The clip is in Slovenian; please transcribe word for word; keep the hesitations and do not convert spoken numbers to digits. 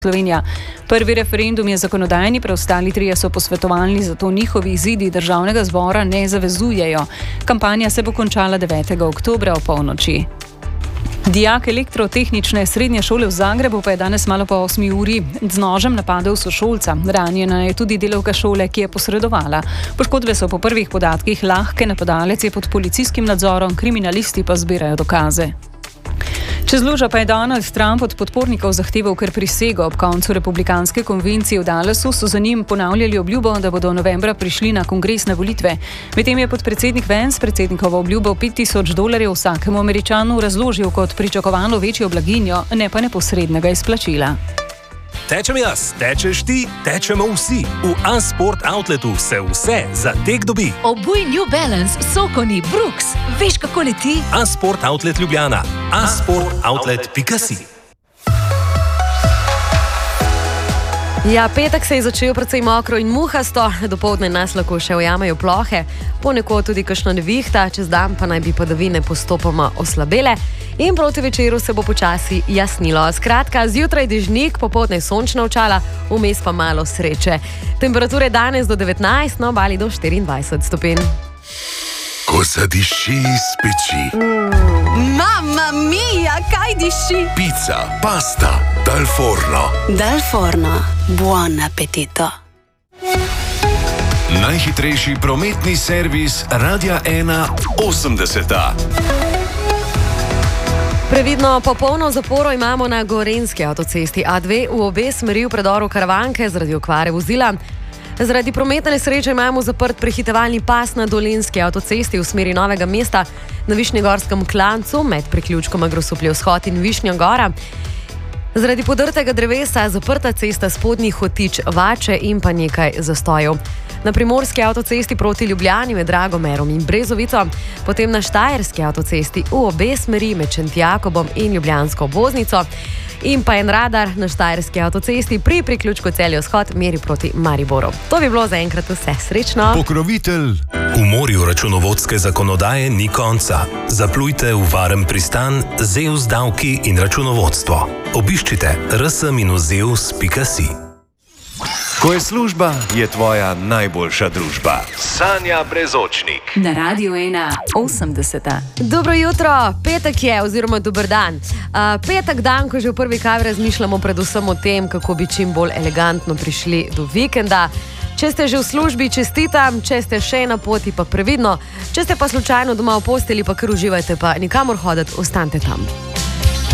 Slovenija. Prvi referendum je zakonodajni, preostali trije so posvetovalni, zato njihovi izidi državnega zbora ne zavezujejo. Kampanja se bo končala devetega oktobra ob polnoči. Dijak elektrotehnične srednje šole v Zagrebu pa je danes malo po osmi uri z nožem napadel sošolca. Ranjena je tudi delavka šole, ki je posredovala. Poškodbe so po prvih podatkih lahke, napadalec je pod policijskim nadzorom, kriminalisti pa zbirajo dokaze. Čez lužo pa je Donald Trump od podpornikov zahteval kar prisego. Ob koncu republikanske konvencije v Dallasu so za njim ponavljali obljubo, da bodo novembra prišli na kongresne volitve. Medtem je podpredsednik Vance predsednikovo obljubo pet tisoč dolarjev vsakemu Američanu razložil kot pričakovano večjo blaginjo, ne pa neposrednega izplačila. Tečem jaz, tečeš ti, tečemo vsi. V A-Sport Outletu se vse za tek dobi. Obuj New Balance, Sokoni, Brooks. Veš, kako leti? A-Sport Outlet Ljubljana. a sport outlet pika si. Ja, petek se je začel precej mokro in muhasto, dopoldne nas lahko še ujamajo plohe, ponekod tudi kakšna nevihta, čez dan pa naj bi padavine postopoma oslabele in proti večeru se bo počasi jasnilo. Skratka, zjutraj dežnik, popoldne sončna očala, vmes pa malo sreče. Temperature danes do devetnajst, na obali do štiriindvajset stopinj. Ko zadiši iz peči. Mm. Mamma mia, kaj diši? Pica, pasta, dal forno. Dal forno, buon appetito. Najhitrejši prometni servis Radia ena osemdeseta. Previdno popolno zaporo imamo na gorenjski avtocesti A dve v obe smeri v predoru Karavanke zaradi okvare vozila. Zaradi prometne nesreče imamo zaprt prehitevalni pas na dolenjski avtocesti v smeri Novega mesta na Višnjegorskem klancu med priključkoma Grosuplje vzhod in Višnja Gora. Zaradi podrtega drevesa zaprta cesta Spodnji Hotič Vače in pa nekaj zastojev. Na primorski avtocesti proti Ljubljani med Dragomerom in Brezovico, potem na štajerski avtocesti v obe smeri med Šentjakobom in Ljubljansko obvoznico in pa en radar na štajerski avtocesti pri priključku Celje vzhod meri proti Mariboru. To bi bilo zaenkrat vse. Srečno! Pokrovitelj. V morju računovodske zakonodaje ni konca. Zaplujte v varen pristan Zeus davki in računovodstvo. Obiščite r s minus zeus pika si. Ko je služba, je tvoja najboljša družba. Sanja Brezočnik. Na Radiu ena osemdeseta. Dobro jutro, petek je oziroma dober dan. Uh, petek dan, ko že v prvi kavi razmišljamo predvsem o tem, kako bi čim bolj elegantno prišli do vikenda. Če ste že v službi, čestitam, če ste še na poti, pa previdno. Če ste pa slučajno doma v posteli, pa kar uživajte, pa nikamor hoditi, ostanite tam.